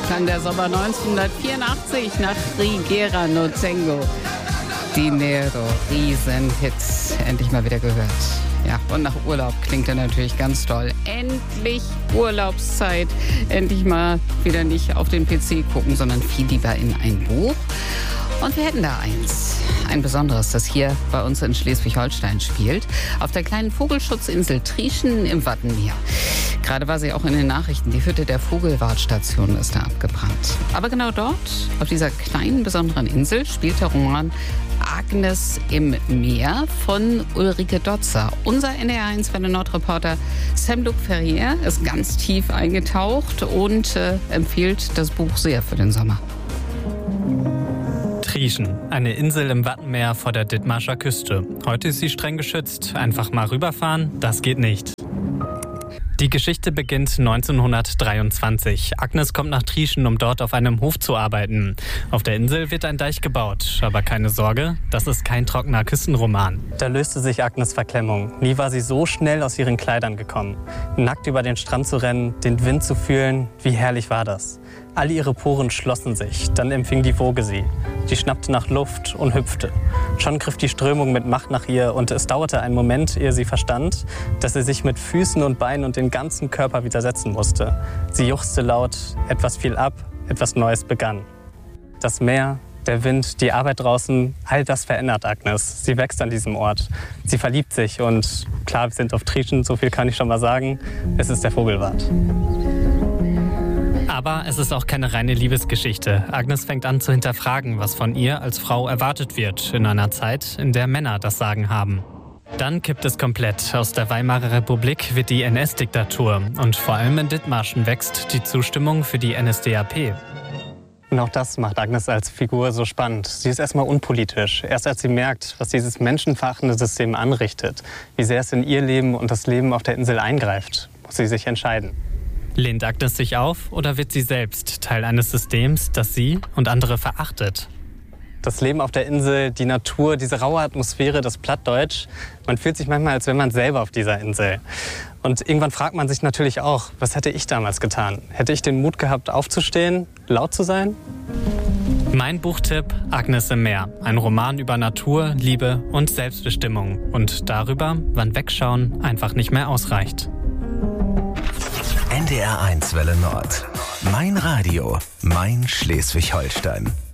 klang der Sommer 1984 nach Rigera no Tengo. Dinero, Riesenhit, endlich mal wieder gehört. Ja, und nach Urlaub klingt er natürlich ganz toll. Endlich Urlaubszeit. Endlich mal wieder nicht auf den PC gucken, sondern viel lieber in ein Buch. Und wir hätten da eins. Ein besonderes, das hier bei uns in Schleswig-Holstein spielt. Auf der kleinen Vogelschutzinsel Trieschen im Wattenmeer. Gerade war sie auch in den Nachrichten. Die Hütte der Vogelwartstation ist da abgebrannt. Aber genau dort, auf dieser kleinen besonderen Insel, spielt der Roman Agnes im Meer von Ulrike Dotzer. Unser NDR1 Welle-Nord-Reporter Sam-Luc Ferrier ist ganz tief eingetaucht und empfiehlt das Buch sehr für den Sommer. Trieschen, eine Insel im Wattenmeer vor der Dithmarscher Küste. Heute ist sie streng geschützt. Einfach mal rüberfahren, das geht nicht. Die Geschichte beginnt 1923. Agnes kommt nach Trieschen, um dort auf einem Hof zu arbeiten. Auf der Insel wird ein Deich gebaut. Aber keine Sorge, das ist kein trockener Küstenroman. Da löste sich Agnes' Verklemmung. Nie war sie so schnell aus ihren Kleidern gekommen. Nackt über den Strand zu rennen, den Wind zu fühlen, wie herrlich war das. Alle ihre Poren schlossen sich, dann empfing die Woge sie. Sie schnappte nach Luft und hüpfte. Schon griff die Strömung mit Macht nach ihr und es dauerte einen Moment, ehe sie verstand, dass sie sich mit Füßen und Beinen und den ganzen Körper widersetzen musste. Sie juchzte laut, etwas fiel ab, etwas Neues begann. Das Meer, der Wind, die Arbeit draußen, all das verändert Agnes. Sie wächst an diesem Ort. Sie verliebt sich und klar, wir sind auf Trieschen, so viel kann ich schon mal sagen, es ist der Vogelwart. Aber es ist auch keine reine Liebesgeschichte. Agnes fängt an zu hinterfragen, was von ihr als Frau erwartet wird, in einer Zeit, in der Männer das Sagen haben. Dann kippt es komplett. Aus der Weimarer Republik wird die NS-Diktatur. Und vor allem in Dithmarschen wächst die Zustimmung für die NSDAP. Und auch das macht Agnes als Figur so spannend. Sie ist erstmal unpolitisch. Erst als sie merkt, was dieses menschenverachtende System anrichtet, wie sehr es in ihr Leben und das Leben auf der Insel eingreift, muss sie sich entscheiden. Lehnt Agnes sich auf oder wird sie selbst Teil eines Systems, das sie und andere verachtet? Das Leben auf der Insel, die Natur, diese raue Atmosphäre, das Plattdeutsch. Man fühlt sich manchmal, als wäre man selber auf dieser Insel. Und irgendwann fragt man sich natürlich auch, was hätte ich damals getan? Hätte ich den Mut gehabt, aufzustehen, laut zu sein? Mein Buchtipp: Agnes im Meer. Ein Roman über Natur, Liebe und Selbstbestimmung. Und darüber, wann Wegschauen einfach nicht mehr ausreicht. NDR1 Welle Nord. Mein Radio, mein Schleswig-Holstein.